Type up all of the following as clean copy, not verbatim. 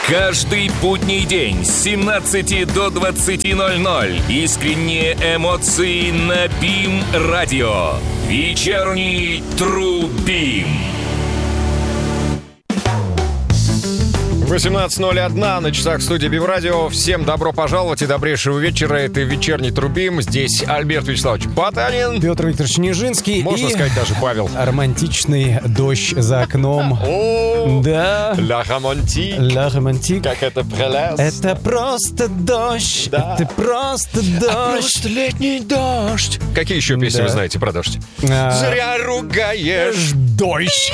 Каждый будний день с 17 до 20:00 искренние эмоции на БИМ-радио. Вечерний Трубим. 18:01 на часах студии БИМ-радио. Всем добро пожаловать и добрейшего вечера. Это вечерний Трубим. Здесь Альберт Вячеславович Потанин, Петр Викторович Нижинский. Можно сказать, даже Павел. Романтичный дождь за окном. О, да. Ла романтик. Ла романтик. Как это прелестно. Это просто дождь. Да. Это просто дождь. Просто летний дождь. Какие еще песни вы знаете про дождь? Зря ругаешь. Дождь.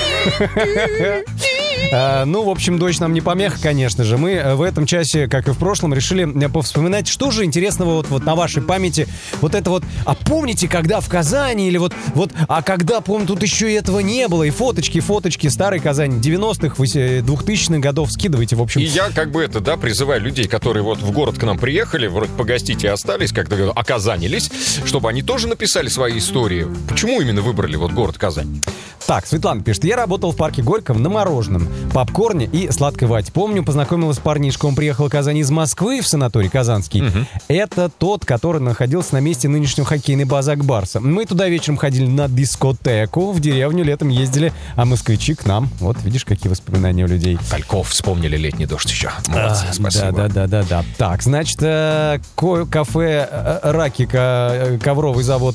Ну, в общем, дождь нам не помеха, конечно же. Мы в этом часе, как и в прошлом, решили повспоминать, что же интересного вот на вашей памяти. Вот это вот, а помните, когда в Казани, или вот, а когда, помню, тут еще и этого не было, и фоточки старой Казани, 90-х, 2000-х годов, скидывайте, в общем. И я призываю людей, которые вот в город к нам приехали, вроде погостить и остались, как-то оказанились, чтобы они тоже написали свои истории. Почему именно выбрали вот город Казань? Так, Светлана пишет: я работал в парке Горького на мороженом, попкорне и сладкой вате. Помню, познакомилась с парнишкой, он приехал в Казань из Москвы в санаторий Казанский. Это тот, который находился на месте нынешней хоккейной базы Акбарса. Мы туда вечером ходили на дискотеку, в деревню летом ездили, а москвичи к нам. Вот, видишь, какие воспоминания у людей. Тальков вспомнили летний дождь еще. Молодцы, спасибо. Да. Так, значит, кафе Ракика, ковровый завод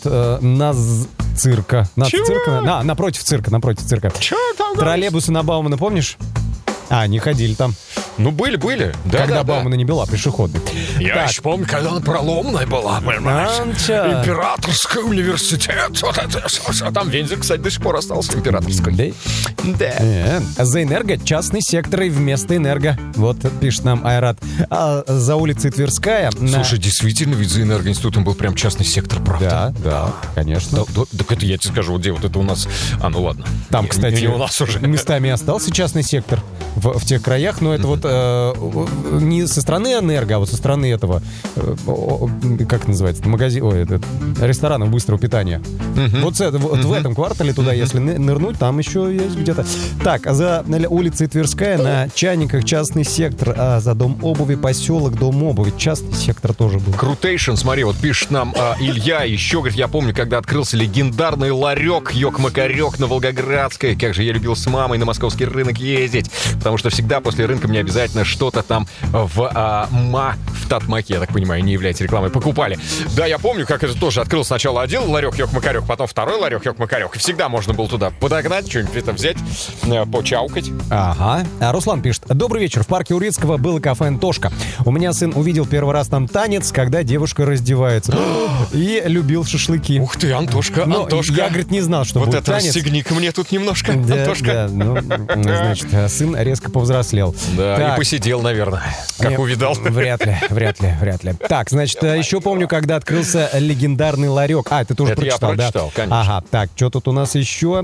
напротив цирка. Чё там? Троллейбусы на Баумана, помнишь? Не ходили там. Ну, были. Да, когда Баумана не была, пешеходный. Я еще помню, когда она проломная была, понимаешь? Императорский университет. Вот это. Там вензель, кстати, до сих пор остался императорский. Да. За энерго частный сектор и вместо энерго. Вот пишет нам Айрат. А за улицей Тверская... Слушай, действительно, ведь за энергоинститутом был прям частный сектор, правда? Да, конечно. Так это я тебе скажу, где вот это у нас... ну ладно. Там, кстати, не у нас уже. Местами остался частный сектор в тех краях, но это вот не со стороны энерго, а вот со стороны этого, как называется, магазин, ресторанов быстрого питания. Вот в этом квартале туда, если нырнуть, там еще есть где-то. Так, за улицей Тверская на Чайниках частный сектор, а за Дом обуви поселок Дом обуви частный сектор тоже был. Крутейшн, смотри, вот пишет нам Илья, еще, говорит, я помню, когда открылся легендарный ларек Ёк-Макарёк на Волгоградской, как же я любил с мамой на московский рынок ездить, потому что всегда после рынка мне обязательно что-то там в Татмаке, я так понимаю, не является рекламой, покупали. Да, я помню, как это тоже открыл сначала один ларек Ёк-Макарёк, потом второй ларек Ёк-Макарёк, и всегда можно было туда подогнать, что-нибудь это взять, почаукать. Ага. Руслан пишет: добрый вечер. В парке Урицкого было кафе «Антошка». У меня сын увидел первый раз там танец, когда девушка раздевается. И любил шашлыки. Ух ты, Антошка. Я, говорит, не знал, что вот будет это танец. расстегни-ка мне тут немножко, Антошка. Да, значит, сын резко повзрослел. Да, так. И посидел, наверное, как увидал. Вряд ли. Так, значит, еще помню, когда открылся легендарный ларек. Ты тоже прочитал, да? Я прочитал, конечно. Ага, так, что тут у нас еще?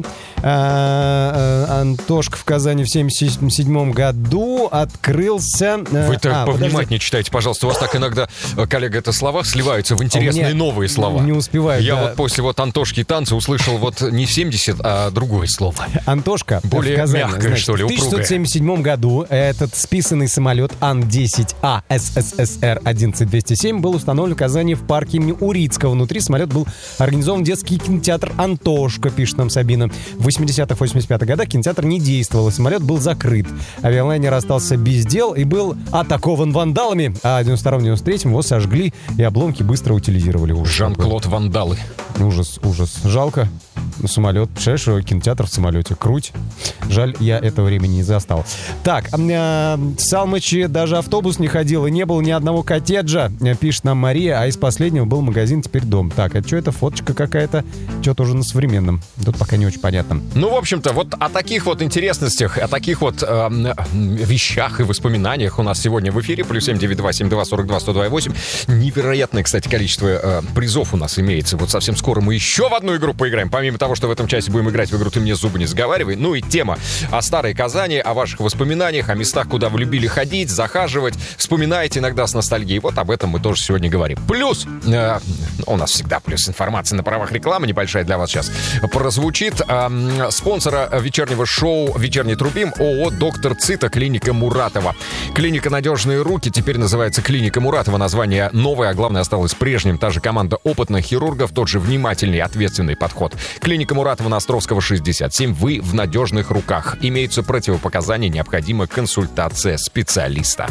Антошка в Казани в 1977 году открылся... Вы так повнимательнее читайте, пожалуйста. У вас так иногда, коллега, это слова сливаются в интересные новые слова. Не успеваю. Я вот после Антошки и танца услышал не 70, а другое слово. Антошка более в Казани, мягкое, значит, что ли, в упругое. 1977 году этот списанный самолет Ан-10А СССР 11207 был установлен в Казани в парке имени Урицкого. Внутри самолета был организован детский кинотеатр «Антошка», пишет нам Сабина. В 80-85 годах кинотеатр не действовал, и самолет был закрыт. Авиалайнер остался без дел и был атакован вандалами, а в 92-93 его сожгли, и обломки быстро утилизировали. Жан-Клод Вандалы. Ужас. Жалко. Самолет. Представляешь, кинотеатр в самолете. Круть. Жаль, я этого времени не застал. Так, в Салмыче даже автобус не ходил, и не было ни одного коттеджа, пишет нам Мария, а из последнего был магазин, теперь дом. Так, а что это? Фоточка какая-то? Что-то уже на современном. Тут пока не очень понятно. Ну, в общем-то, вот о таких вот интересностях, о таких вот вещах и воспоминаниях у нас сегодня в эфире. +7 927 72 42 102.8. Невероятное, кстати, количество призов у нас имеется. Вот совсем скоро мы еще в одну игру поиграем. Помимо того, что в этом часе будем играть в игру «Ты мне зубы не заговаривай». Ну и тема о старой Казани, о ваших воспоминаниях, о местах, куда вы любили ходить, захаживать. ностальгировать, вспоминаете иногда с ностальгией. Вот об этом мы тоже сегодня говорим. Плюс, у нас всегда плюс информация на правах рекламы небольшая для вас сейчас прозвучит. Спонсора вечернего шоу «Вечерний Трубим» ООО «Доктор Цита», клиника Муратова. Клиника «Надежные руки» теперь называется клиника Муратова. Название новое, а главное осталось прежним. Та же команда опытных хирургов, тот же внимательный, ответственный подход. Клиника Муратова на Островского, 67. Вы в надежных руках. Имеются противопоказания, необходима консультация специалиста.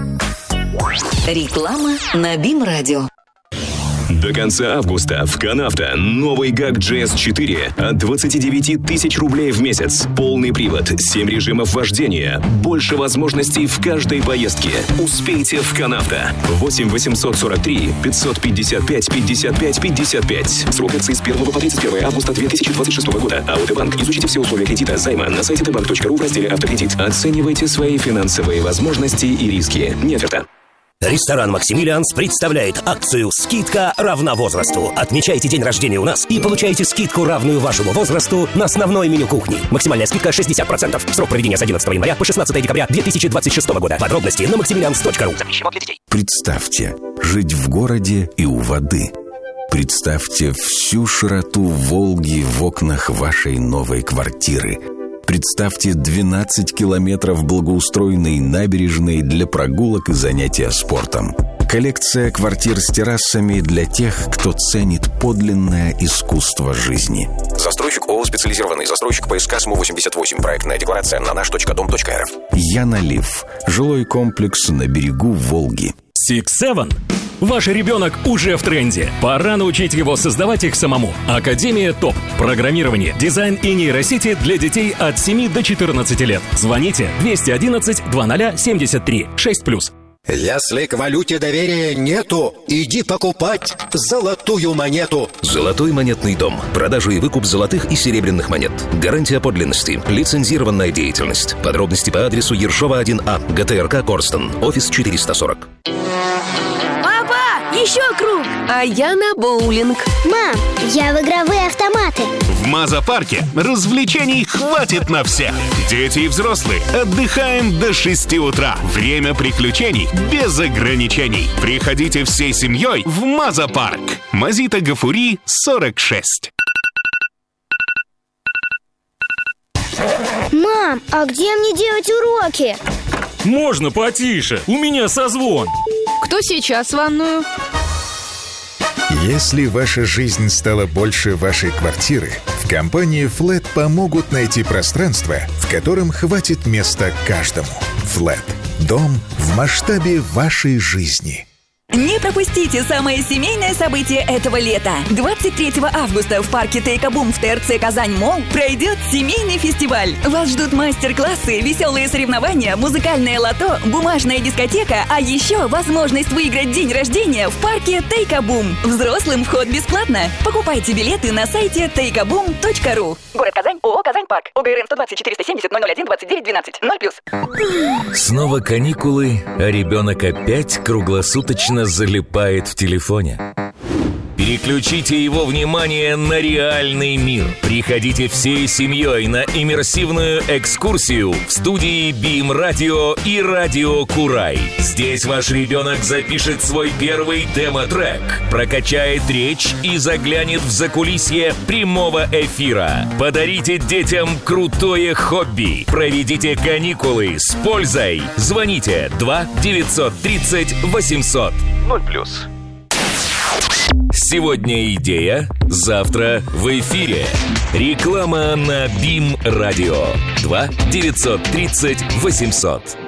Реклама на БИМ-радио. До конца августа в Канавто новый ГАК GS4 от 29 тысяч рублей в месяц. Полный привод, 7 режимов вождения, больше возможностей в каждой поездке. Успейте в Канавто. 8 843 555 55 55. Срок акции с 1 по 31 августа 2026 года. Аутобанк. Изучите все условия кредита займа на сайте tbank.ru в разделе «Автокредит». Оценивайте свои финансовые возможности и риски. Не оферта. Ресторан «Максимилианс» представляет акцию «Скидка равна возрасту». Отмечайте день рождения у нас и получайте скидку, равную вашему возрасту, на основное меню кухни. Максимальная скидка 60%. Срок проведения с 11 января по 16 декабря 2026 года. Подробности на maximilians.ru. Запрещено для детей. Представьте, жить в городе и у воды. Представьте всю широту Волги в окнах вашей новой квартиры. Представьте 12 километров благоустроенной набережной для прогулок и занятия спортом. Коллекция квартир с террасами для тех, кто ценит подлинное искусство жизни. Застройщик ООО «Специализированный застройщик» ПСК СМУ-88. Проектная декларация на наш.дом.рф. Янолив. Жилой комплекс на берегу Волги. Six Seven. Ваш ребенок уже в тренде. Пора научить его создавать их самому. Академия ТОП. Программирование, дизайн и нейросети для детей от 7 до 14 лет. Звоните 211 2073 6+. Если к валюте доверия нету, иди покупать золотую монету. Золотой монетный дом. Продажа и выкуп золотых и серебряных монет. Гарантия подлинности. Лицензированная деятельность. Подробности по адресу Ершова 1А, ГТРК Корстон. Офис 440. Еще круг! А я на боулинг. Мам, я в игровые автоматы. В Маза-парке развлечений хватит на всех. Дети и взрослые отдыхаем до 6 утра. Время приключений без ограничений. Приходите всей семьей в Маза-парк. Мазита Гафури, 46. Мам, а где мне делать уроки? Можно потише, у меня созвон. Кто сейчас в ванную? Если ваша жизнь стала больше вашей квартиры, в компании Flat помогут найти пространство, в котором хватит места каждому. Flat. Дом в масштабе вашей жизни. Не пропустите самое семейное событие этого лета. 23 августа в парке Тейкабум в ТРЦ Казань-Молл пройдет семейный фестиваль. Вас ждут мастер-классы, веселые соревнования, музыкальное лото, бумажная дискотека, а еще возможность выиграть день рождения в парке Тейкабум. Взрослым вход бесплатно. Покупайте билеты на сайте takeaboom.ru. Город Казань, ООО «Казань-Парк». ОГРН 120 470 001 29 12 0+. Снова каникулы, а ребенок опять круглосуточно залипает в телефоне. Переключите его внимание на реальный мир. Приходите всей семьей на иммерсивную экскурсию в студии БИМ-радио и радио Курай. Здесь ваш ребенок запишет свой первый демо-трек, прокачает речь и заглянет в закулисье прямого эфира. Подарите детям крутое хобби. Проведите каникулы с пользой. Звоните 2 930 800 0+. Сегодня идея, завтра в эфире. Реклама на БИМ-радио. 2 930 800.